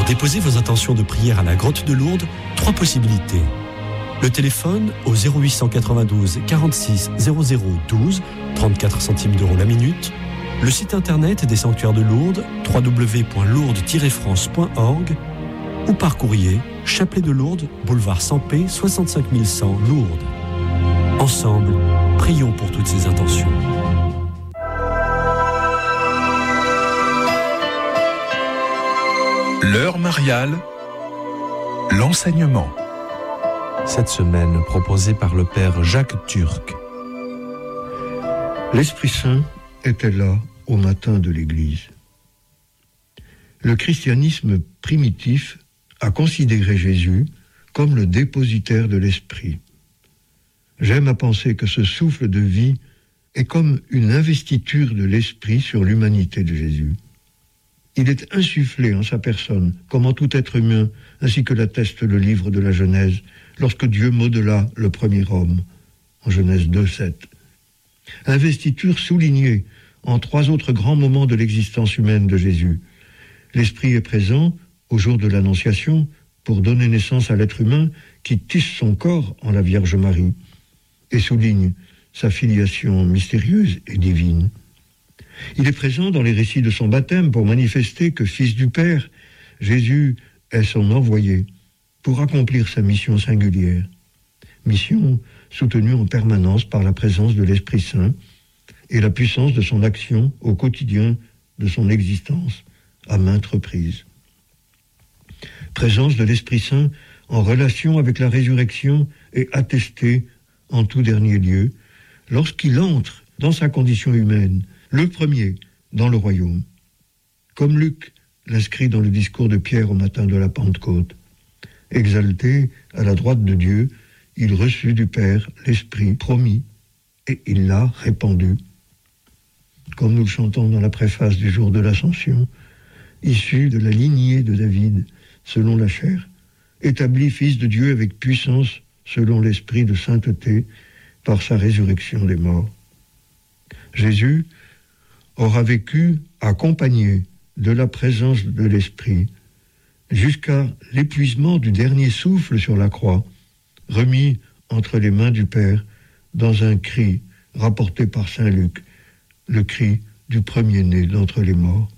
déposer vos intentions de prière à la Grotte de Lourdes, 3 possibilités. Le téléphone au 0892 46 00 12, 34 centimes d'euros la minute. Le site internet des sanctuaires de Lourdes, www.lourdes-france.org, ou par courrier, Chapelet de Lourdes, boulevard Sampé, 65 100 Lourdes. Ensemble, prions pour toutes ces intentions. L'heure mariale, l'enseignement. Cette semaine, proposée par le Père Jacques Turc. L'Esprit Saint était là au matin de l'Église. Le christianisme primitif a considéré Jésus comme le dépositaire de l'Esprit. J'aime à penser que ce souffle de vie est comme une investiture de l'Esprit sur l'humanité de Jésus. Il est insufflé en sa personne, comme en tout être humain, ainsi que l'atteste le livre de la Genèse, lorsque Dieu modela le premier homme, en Genèse 2:7. Investiture soulignée en 3 autres grands moments de l'existence humaine de Jésus. L'Esprit est présent au jour de l'Annonciation pour donner naissance à l'être humain qui tisse son corps en la Vierge Marie et souligne sa filiation mystérieuse et divine. Il est présent dans les récits de son baptême pour manifester que, Fils du Père, Jésus est son envoyé pour accomplir sa mission singulière. Mission soutenue en permanence par la présence de l'Esprit Saint et la puissance de son action au quotidien de son existence, à maintes reprises. Présence de l'Esprit Saint en relation avec la résurrection est attestée en tout dernier lieu lorsqu'il entre dans sa condition humaine, le premier dans le royaume. Comme Luc l'inscrit dans le discours de Pierre au matin de la Pentecôte. Exalté à la droite de Dieu, il reçut du Père l'Esprit promis et il l'a répandu. Comme nous le chantons dans la préface du jour de l'Ascension, issu de la lignée de David, selon la chair, établi fils de Dieu avec puissance, selon l'esprit de sainteté, par sa résurrection des morts. Jésus aura vécu accompagné de la présence de l'Esprit jusqu'à l'épuisement du dernier souffle sur la croix, remis entre les mains du Père dans un cri rapporté par saint Luc, le cri du premier-né d'entre les morts.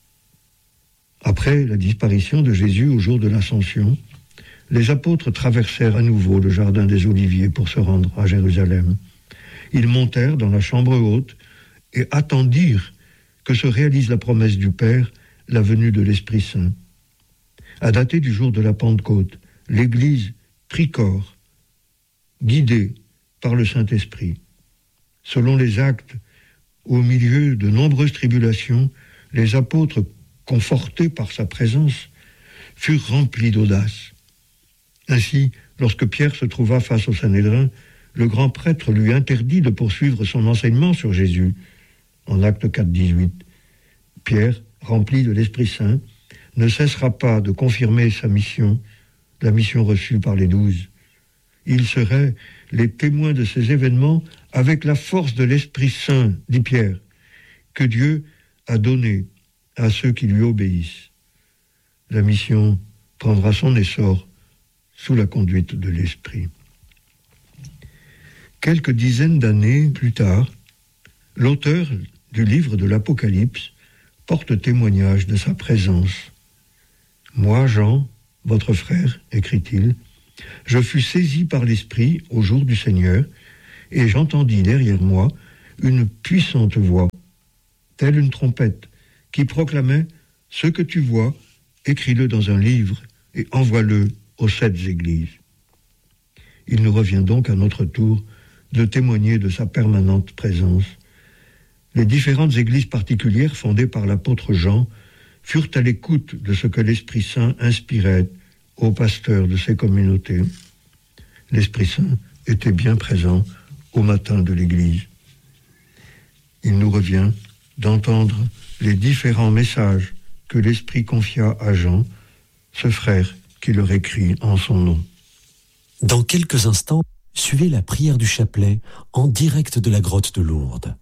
Après la disparition de Jésus au jour de l'Ascension, les apôtres traversèrent à nouveau le jardin des Oliviers pour se rendre à Jérusalem. Ils montèrent dans la chambre haute et attendirent que se réalise la promesse du Père, la venue de l'Esprit Saint. À dater du jour de la Pentecôte, l'Église prit corps, guidée par le Saint-Esprit. Selon les Actes, au milieu de nombreuses tribulations, les apôtres, confortés par sa présence, furent remplis d'audace. Ainsi, lorsque Pierre se trouva face au Sanhédrin, le grand prêtre lui interdit de poursuivre son enseignement sur Jésus. En Acte 4:18, Pierre, rempli de l'Esprit Saint, ne cessera pas de confirmer sa mission, la mission reçue par les 12. Ils seraient les témoins de ces événements avec la force de l'Esprit Saint, dit Pierre, que Dieu a donné à ceux qui lui obéissent. La mission prendra son essor sous la conduite de l'Esprit. Quelques dizaines d'années plus tard, l'auteur du livre de l'Apocalypse porte témoignage de sa présence. « Moi, Jean, votre frère, écrit-il, je fus saisi par l'Esprit au jour du Seigneur, et j'entendis derrière moi une puissante voix, telle une trompette, qui proclamait « Ce que tu vois, écris-le dans un livre et envoie-le aux 7 églises. » Il nous revient donc à notre tour de témoigner de sa permanente présence. Les différentes églises particulières fondées par l'apôtre Jean furent à l'écoute de ce que l'Esprit Saint inspirait aux pasteurs de ces communautés. L'Esprit Saint était bien présent au matin de l'Église. Il nous revient d'entendre les différents messages que l'Esprit confia à Jean, ce frère qui leur écrit en son nom. Dans quelques instants, suivez la prière du chapelet en direct de la grotte de Lourdes.